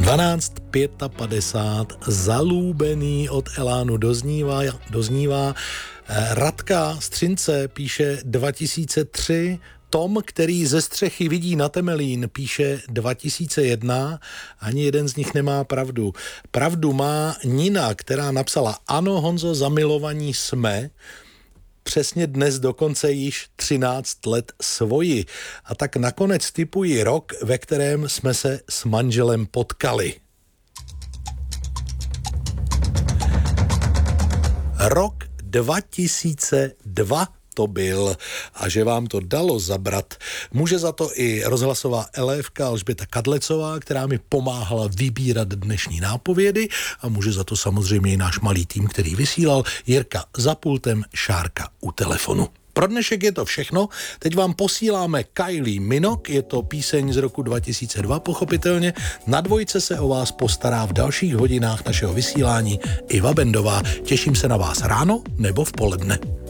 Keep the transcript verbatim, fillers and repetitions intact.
dvanáct padesát pět, Zalúbený od Elánu doznívá, doznívá. Radka z Třince píše dva tisíce tři, Tom, který ze střechy vidí na Temelín, píše dva tisíce jedna, ani jeden z nich nemá pravdu. Pravdu má Nina, která napsala: ano, Honzo, zamilovaní jsme, přesně dnes dokonce již třináct let svoji. A tak nakonec tipuji rok, ve kterém jsme se s manželem potkali. Rok dva tisíce dva to byl, a že vám to dalo zabrat, může za to i rozhlasová elévka Alžběta Kadlecová, která mi pomáhala vybírat dnešní nápovědy, a může za to samozřejmě i náš malý tým, který vysílal, Jirka za pultem, Šárka u telefonu. Pro dnešek je to všechno, teď vám posíláme Kylie Minogue, je to píseň z roku dva tisíce dva pochopitelně, na dvojce se o vás postará v dalších hodinách našeho vysílání Iva Bendová. Těším se na vás ráno nebo v poledne.